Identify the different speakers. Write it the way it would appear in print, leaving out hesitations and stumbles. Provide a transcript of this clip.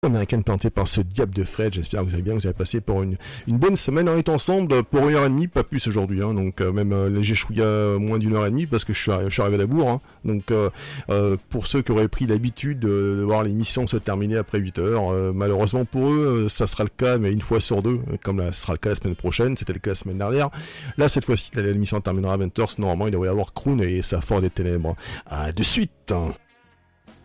Speaker 1: Américaine plantée par ce diable de Fred. J'espère que vous allez bien, que vous avez passé pour une bonne semaine. On est ensemble pour 1h30, pas plus aujourd'hui, hein. Donc même léger chouïa moins d'1h30 parce que je suis arrivé à la bourre, hein. Donc pour ceux qui auraient pris l'habitude de voir l'émission se terminer après 8h, malheureusement pour eux, ça sera le cas, mais une fois sur deux, comme ce sera le cas la semaine prochaine, c'était le cas la semaine dernière. Là, cette fois-ci, l'émission terminera à 20h, normalement il devrait y avoir Croon et sa Fort des Ténèbres. À de suite.